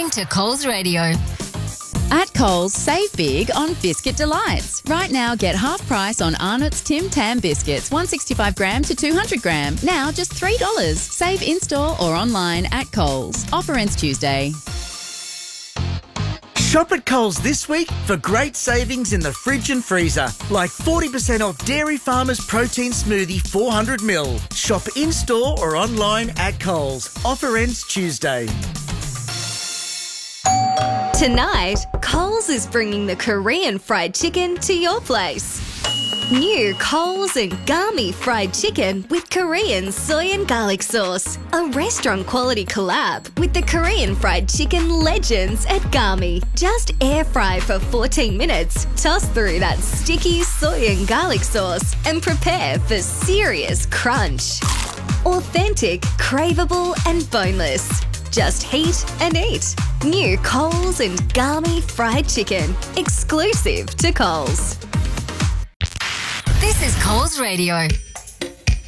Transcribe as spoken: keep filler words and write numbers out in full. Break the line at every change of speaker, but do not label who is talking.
listening to Coles Radio.
At Coles, save big on Biscuit Delights. Right now, get half price on Arnott's Tim Tam biscuits, one hundred sixty-five gram to two hundred gram. Now just three dollars. Save in-store or online at Coles. Offer ends Tuesday.
Shop at Coles this week for great savings in the fridge and freezer, like forty percent off Dairy Farmers Protein Smoothie four hundred mil. Shop in-store or online at Coles. Offer ends Tuesday.
Tonight, Coles is bringing the Korean fried chicken to your place. New Coles and Gami fried chicken with Korean soy and garlic sauce. A restaurant-quality collab with the Korean fried chicken legends at Gami. Just air fry for fourteen minutes, toss through that sticky soy and garlic sauce, and prepare for serious crunch. Authentic, craveable, and boneless. Just heat and eat. New Coles and Gami fried chicken. Exclusive to Coles.
This is Coles Radio.